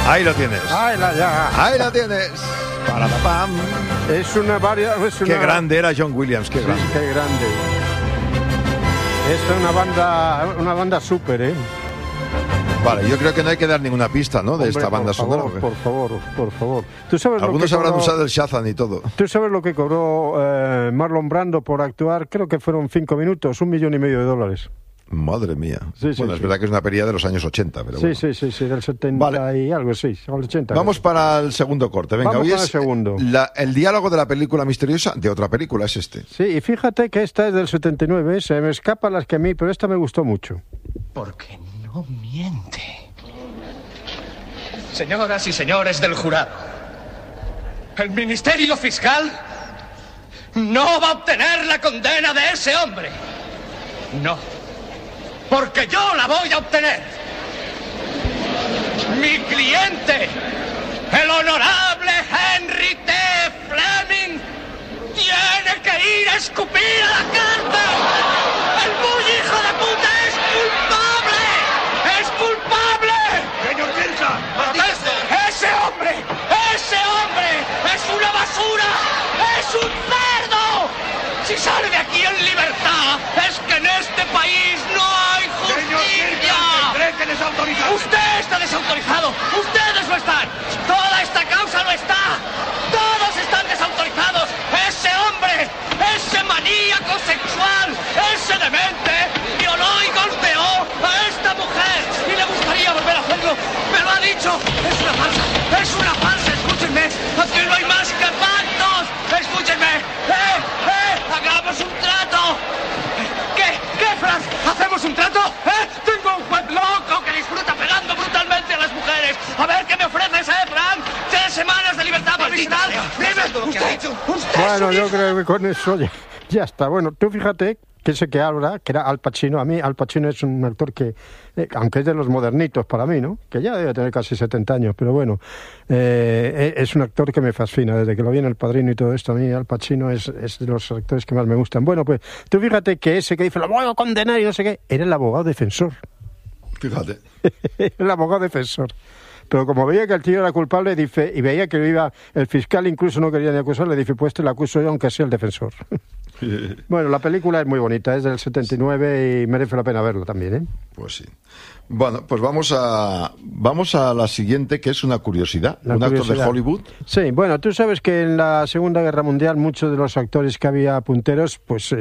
Ahí lo tienes. Ahí la tienes. Para la pam. Qué grande era John Williams, qué grande. Sí, qué grande. Es una banda súper, ¿eh? Vale, yo creo que no hay que dar ninguna pista, ¿no? De esta banda sonora. Por favor. ¿Tú sabes Algunos habrán usado el Shazam y todo. ¿Tú sabes lo que cobró Marlon Brando por actuar? Creo que fueron 5 minutos, $1,5 millones. Madre mía. Sí, es verdad que es una pelea de los años 80, pero bueno. Sí, del 70 vale. Y algo, sí, al 80. Vamos para el segundo corte. Venga, Vamos hoy para es el segundo. El diálogo de la película misteriosa de otra película, es este. Sí, y fíjate que esta es del 79, se me escapan las que a mí, pero esta me gustó mucho. Porque no miente. Señoras y señores del jurado, el Ministerio Fiscal no va a obtener la condena de ese hombre. No. Porque yo la voy a obtener. Mi cliente, el honorable Henry T. Fleming, tiene que ir a escupir a la cárcel. El muy hijo de puta es culpable. ¡Es culpable! Señor Wilson, ¡Protesto! ¡Ese hombre es una basura! ¡Es un cerdo! Si sale de aquí en libertad, es que en este país no hay justicia. ¿Cree que desautorizado? Usted está desautorizado. Ustedes lo están. Toda esta causa lo está. Todos están desautorizados. Ese hombre, ese maníaco sexual, ese demente, violó y golpeó a esta mujer y le gustaría volver a hacerlo. Me lo ha dicho. Es una farsa. Es una farsa. Escúchenme. Aquí no hay más que pactos. Escúchenme. Hagamos un trato. ¿Qué, Franz? ¿Hacemos un trato? Tengo un juez loco que disfruta pegando brutalmente a las mujeres. A ver qué me ofreces, Franz. 3 semanas de libertad provisional. Dime. Bueno, yo creo que con eso ya está. Bueno, tú fíjate que ese que habla, que era Al Pacino. A mí Al Pacino es un actor que, aunque es de los modernitos para mí, ¿no? Que ya debe tener casi 70 años, pero bueno, es un actor que me fascina. Desde que lo vi en El Padrino y todo esto, a mí Al Pacino es de los actores que más me gustan. Bueno, pues tú fíjate que ese que dice, lo voy a condenar y no sé qué, era el abogado defensor. Fíjate. El abogado defensor. Pero como veía que el tío era culpable y veía que iba el fiscal, incluso no quería ni acusarle, dice, pues te lo acuso yo aunque sea el defensor. Bueno, la película es muy bonita, es del 79 y merece la pena verla también, ¿eh? Pues sí. Bueno, pues vamos a la siguiente, que es una curiosidad. Actor de Hollywood. Sí, bueno, tú sabes que en la Segunda Guerra Mundial muchos de los actores que había punteros, pues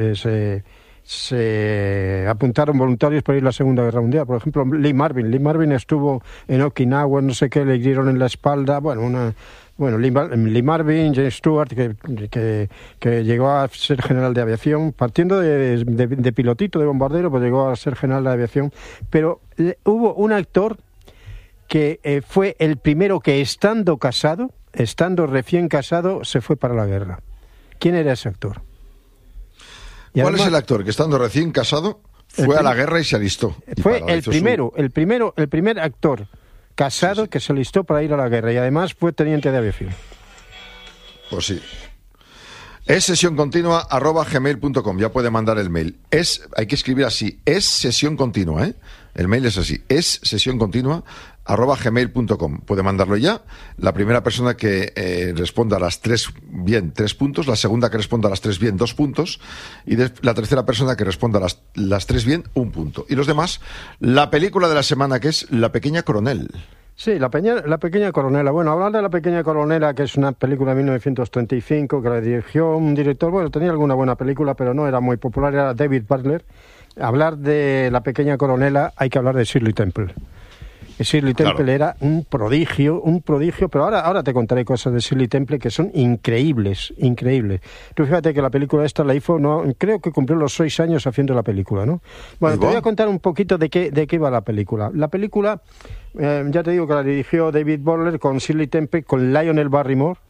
se apuntaron voluntarios para ir a la Segunda Guerra Mundial. Por ejemplo, Lee Marvin estuvo en Okinawa, no sé qué, le dieron en la espalda. Lee Marvin, James Stewart, que llegó a ser general de aviación, partiendo de pilotito, de bombardero, pues llegó a ser general de aviación. Pero hubo un actor que fue el primero que, estando recién casado, se fue para la guerra. ¿Quién era ese actor? ¿Cuál es el actor que, estando recién casado, fue a la guerra y se alistó? Fue el primer actor casado que se alistó para ir a la guerra y además fue teniente de aviación. Pues sí. Es sesioncontinua@gmail.com. Ya puede mandar el mail. Hay que escribir así. Es sesión continua, ¿eh? El mail es así. Es sesioncontinua@gmail.com. Puede mandarlo ya. La primera persona que responda a las 3 bien, 3 puntos. La segunda que responda a las 3 bien, 2 puntos. Y la tercera persona que responda a las 3 bien, 1 punto. Y los demás, la película de la semana, que es La Pequeña Coronel. Sí, la Pequeña Coronela. Bueno, hablar de La Pequeña Coronela, que es una película de 1935, que la dirigió un director, bueno, tenía alguna buena película, pero no era muy popular, era David Butler. Hablar de La Pequeña Coronela hay que hablar de Shirley Temple. Shirley Temple era un prodigio, pero ahora te contaré cosas de Shirley Temple que son increíbles. Tú fíjate que la película esta la hizo, creo que cumplió los 6 años haciendo la película, ¿no? Bueno, te voy a contar un poquito de qué iba la película. La película, ya te digo que la dirigió David Butler con Shirley Temple, con Lionel Barrymore,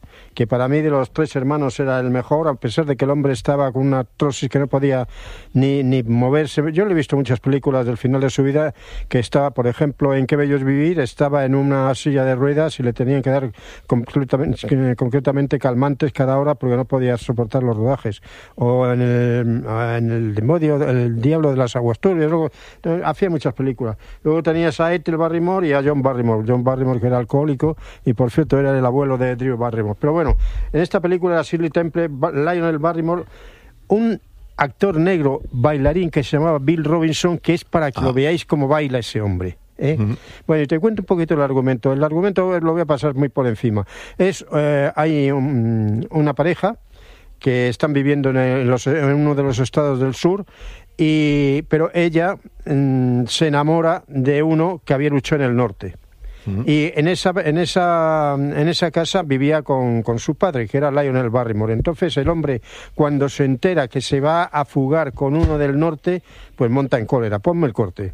que para mí de los 3 hermanos era el mejor, a pesar de que el hombre estaba con una artrosis que no podía ni moverse. Yo le he visto muchas películas del final de su vida que estaba, por ejemplo, en Qué bello es vivir, estaba en una silla de ruedas y le tenían que dar concretamente calmantes cada hora porque no podía soportar los rodajes. O en el demonio, el diablo de las aguas turbias. Luego hacía muchas películas. Luego tenías a Ethel Barrymore y a John Barrymore que era alcohólico y por cierto era el abuelo de Drew Barrymore. Pero bueno, en esta película era Shirley Temple, Lionel Barrymore, un actor negro bailarín que se llamaba Bill Robinson, que es para que lo veáis cómo baila ese hombre. Bueno, y te cuento un poquito el argumento. El argumento lo voy a pasar muy por encima. Hay una pareja que están viviendo en uno de los estados del sur, pero ella se enamora de uno que había luchado en el norte. Y en esa casa vivía con su padre, que era Lionel Barrymore. Entonces el hombre, cuando se entera que se va a fugar con uno del norte, pues monta en cólera. Ponme el corte.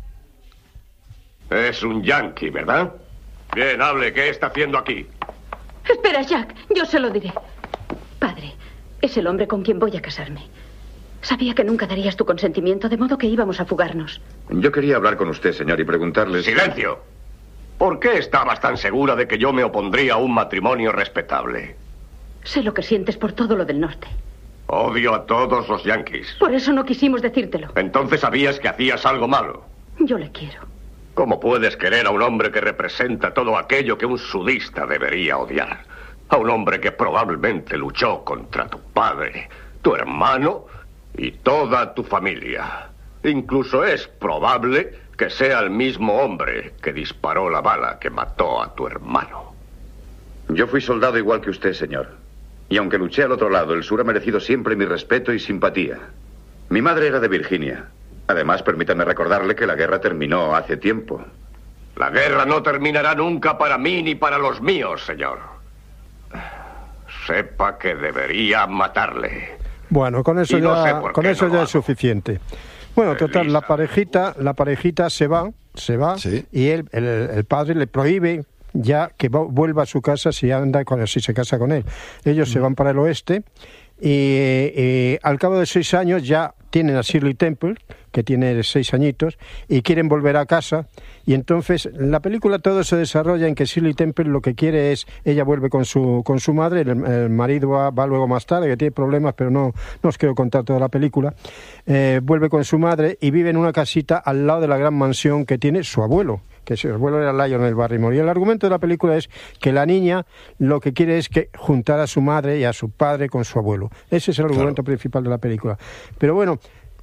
Es un yankee, ¿verdad? Bien, hable, ¿qué está haciendo aquí? Espera, Jack, yo se lo diré. Padre, es el hombre con quien voy a casarme. Sabía que nunca darías tu consentimiento, de modo que íbamos a fugarnos. Yo quería hablar con usted, señor, y preguntarle... ¡Silencio! ¿Por qué estabas tan segura de que yo me opondría a un matrimonio respetable? Sé lo que sientes por todo lo del norte. Odio a todos los yankees. Por eso no quisimos decírtelo. Entonces sabías que hacías algo malo. Yo le quiero. ¿Cómo puedes querer a un hombre que representa todo aquello que un sudista debería odiar? A un hombre que probablemente luchó contra tu padre, tu hermano y toda tu familia. Incluso es probable que sea el mismo hombre que disparó la bala que mató a tu hermano. Yo fui soldado igual que usted, señor. Y aunque luché al otro lado, el sur ha merecido siempre mi respeto y simpatía. Mi madre era de Virginia. Además, permítame recordarle que la guerra terminó hace tiempo. La guerra no terminará nunca para mí ni para los míos, señor. Sepa que debería matarle. Bueno, con eso ya es suficiente. Bueno, Elisa. total, la parejita se va, Sí. y el padre le prohíbe ya que vuelva a su casa si se casa con él. Ellos se van para el oeste y al cabo de 6 años ya tienen a Shirley Temple, que tiene 6 añitos, y quieren volver a casa. Y entonces la película todo se desarrolla en que Shirley Temple lo que quiere es, ella vuelve con su madre, el marido va luego más tarde, que tiene problemas, pero no os quiero contar toda la película. Vuelve con su madre y vive en una casita al lado de la gran mansión que tiene su abuelo, que su abuelo era Lionel Barrymore. Y el argumento de la película es que la niña lo que quiere es que juntar a su madre y a su padre con su abuelo. Ese es el argumento principal de la película. Pero bueno,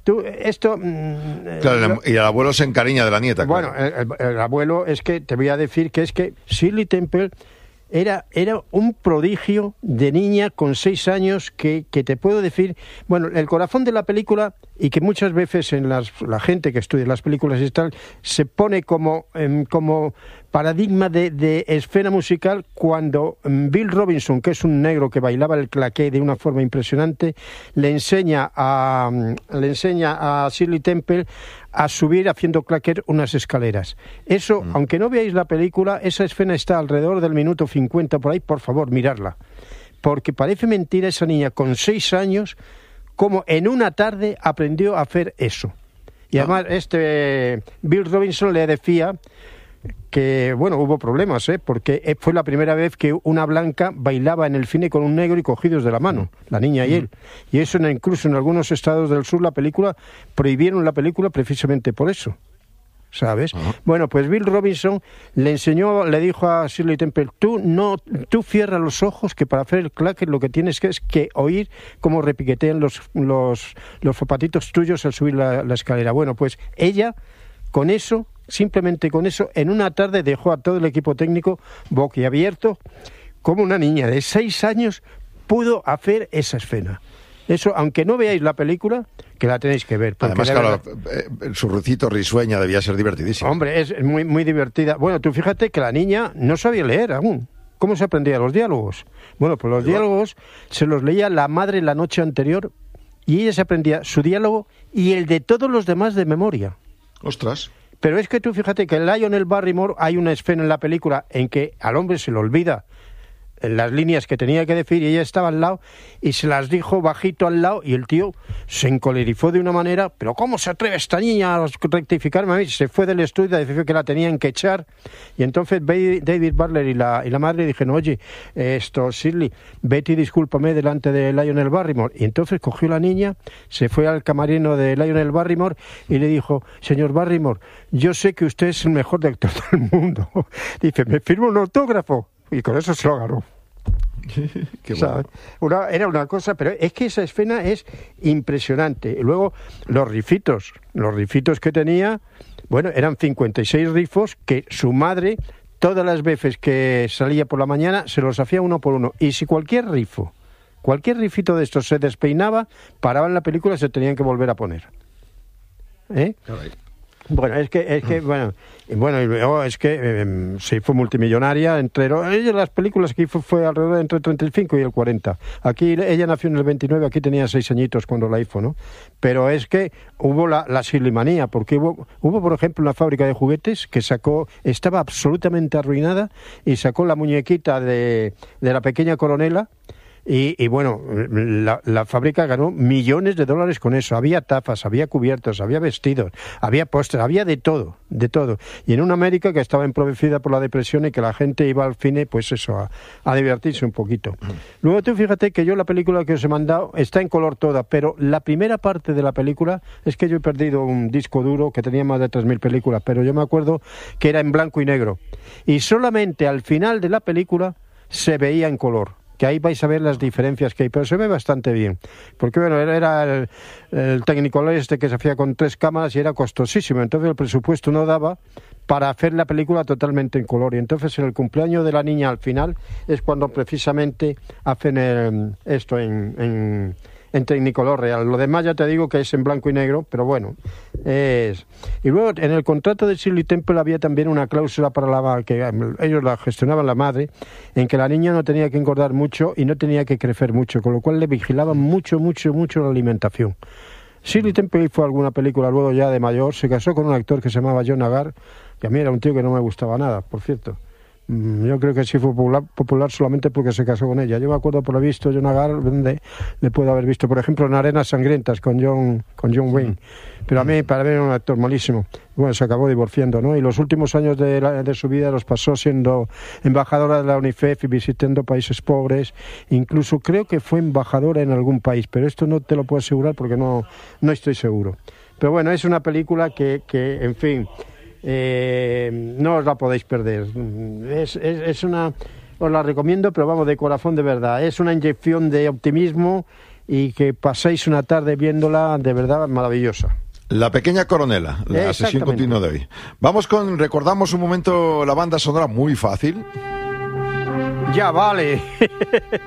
Claro, y el abuelo se encariña de la nieta. Bueno, claro. el abuelo es que, te voy a decir que es que Shirley Temple era un prodigio de niña con 6 años que te puedo decir, bueno, el corazón de la película, y que muchas veces en la gente que estudia las películas y tal, se pone como paradigma de escena musical cuando Bill Robinson, que es un negro que bailaba el claqué de una forma impresionante, le enseña a Shirley Temple a subir haciendo claquer unas escaleras. Eso, aunque no veáis la película, esa escena está alrededor del minuto 50 por ahí, por favor, miradla. Porque parece mentira esa niña con 6 años, como en una tarde aprendió a hacer eso. Y además Bill Robinson le decía que, bueno, hubo problemas, porque fue la primera vez que una blanca bailaba en el cine con un negro y cogidos de la mano, la niña y él. Y eso incluso en algunos estados del sur prohibieron la película precisamente por eso, ¿sabes? Bueno, pues Bill Robinson le dijo a Shirley Temple, tú cierra los ojos, que para hacer el claquet lo que tienes es que oír cómo repiquetean los zapatitos tuyos al subir la escalera. Bueno, pues ella, simplemente con eso, en una tarde dejó a todo el equipo técnico boquiabierto, como una niña de 6 años pudo hacer esa escena. Eso, aunque no veáis la película, que la tenéis que ver. Además, claro, su recito risueña debía ser divertidísimo. Hombre, es muy, muy divertida. Bueno, tú fíjate que la niña no sabía leer aún. ¿Cómo se aprendía los diálogos? Bueno, pues los diálogos se los leía la madre la noche anterior y ella se aprendía su diálogo y el de todos los demás de memoria. ¡Ostras! Pero es que tú fíjate que en Lionel Barrymore hay una escena en la película en que al hombre se le olvida las líneas que tenía que decir y ella estaba al lado y se las dijo bajito al lado y el tío se encolerizó de una manera, pero ¿cómo se atreve esta niña a rectificarme a mí? Se fue del estudio, decidió que la tenían que echar y entonces David Butler y la madre dijeron, oye, Shirley, vete y discúlpame delante de Lionel Barrymore. Y entonces cogió la niña, se fue al camarino de Lionel Barrymore y le dijo, señor Barrymore, yo sé que usted es el mejor director del mundo. Dice, me firma un autógrafo. Y con eso se lo agarró. Qué bueno. Era una cosa, pero es que esa escena es impresionante. Y luego los rifitos que tenía, bueno, eran 56 rifos que su madre, todas las veces que salía por la mañana, se los hacía uno por uno. Y si cualquier rifito de estos se despeinaba, paraban la película y se tenían que volver a poner. Caray. Bueno, y luego es que se fue multimillonaria ella las películas que hizo fue alrededor de entre el 35 y el 40. Aquí ella nació en el 29, aquí tenía 6 añitos cuando la hizo, ¿no? Pero es que hubo la Shirleymanía, porque hubo, por ejemplo, una fábrica de juguetes que estaba absolutamente arruinada y sacó la muñequita de la pequeña coronela. Y bueno, la fábrica ganó millones de dólares con eso. Había tazas, había cubiertos, había vestidos, había pósteres, había de todo. Y en una América que estaba empobrecida por la depresión y que la gente iba al cine, pues eso, a divertirse un poquito. Luego tú fíjate que yo la película que os he mandado está en color toda, pero la primera parte de la película, es que yo he perdido un disco duro que tenía más de 3.000 películas, pero yo me acuerdo que era en blanco y negro. Y solamente al final de la película se veía en color. Que ahí vais a ver las diferencias que hay, pero se ve bastante bien, porque bueno, era el Technicolor que se hacía con 3 cámaras y era costosísimo, entonces el presupuesto no daba para hacer la película totalmente en color, y entonces en el cumpleaños de la niña al final es cuando precisamente hacen esto en Technicolor real. Lo demás ya te digo que es en blanco y negro, pero bueno, y luego en el contrato de Shirley Temple había también una cláusula para que ellos la gestionaban la madre, en que la niña no tenía que engordar mucho y no tenía que crecer mucho, con lo cual le vigilaban mucho la alimentación. Shirley Temple hizo alguna película luego ya de mayor, se casó con un actor que se llamaba John Agar, que a mí era un tío que no me gustaba nada, por cierto. Yo creo que sí fue popular solamente porque se casó con ella. Yo me acuerdo por lo visto John Agar, donde le puedo haber visto, por ejemplo, en Arenas Sangrientas con John Wayne. Pero para mí era un actor malísimo. Bueno, se acabó divorciando, ¿no? Y los últimos años de su vida los pasó siendo embajadora de la UNICEF y visitando países pobres. Incluso creo que fue embajadora en algún país, pero esto no te lo puedo asegurar porque no estoy seguro. Pero bueno, es una película que en fin... no os la podéis perder. Es una, os la recomiendo, pero vamos, de corazón, de verdad. Es una inyección de optimismo y que paséis una tarde viéndola de verdad maravillosa. La pequeña coronela, la sesión continua de hoy. Recordamos un momento la banda sonora muy fácil. Ya vale.